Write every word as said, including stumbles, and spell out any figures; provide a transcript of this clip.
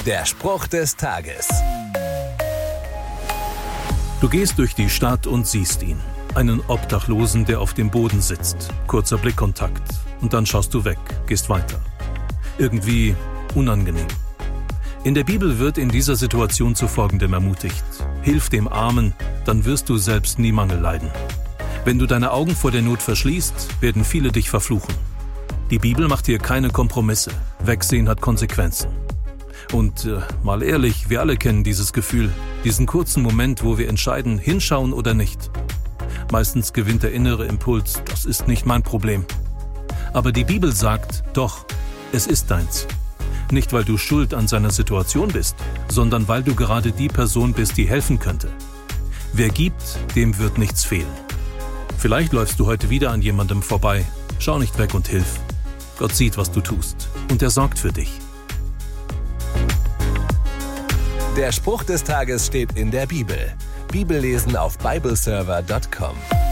Der Spruch des Tages. Du gehst durch die Stadt und siehst ihn. Einen Obdachlosen, der auf dem Boden sitzt. Kurzer Blickkontakt. Und dann schaust du weg, gehst weiter. Irgendwie unangenehm. In der Bibel wird in dieser Situation zu Folgendem ermutigt. Hilf dem Armen, dann wirst du selbst nie Mangel leiden. Wenn du deine Augen vor der Not verschließt, werden viele dich verfluchen. Die Bibel macht hier keine Kompromisse. Wegsehen hat Konsequenzen. Und äh, mal ehrlich, wir alle kennen dieses Gefühl, diesen kurzen Moment, wo wir entscheiden, hinschauen oder nicht. Meistens gewinnt der innere Impuls, das ist nicht mein Problem. Aber die Bibel sagt, doch, es ist deins. Nicht, weil du schuld an seiner Situation bist, sondern weil du gerade die Person bist, die helfen könnte. Wer gibt, dem wird nichts fehlen. Vielleicht läufst du heute wieder an jemandem vorbei. Schau nicht weg und hilf. Gott sieht, was du tust, und er sorgt für dich. Der Spruch des Tages steht in der Bibel. Bibellesen auf bibleserver punkt com.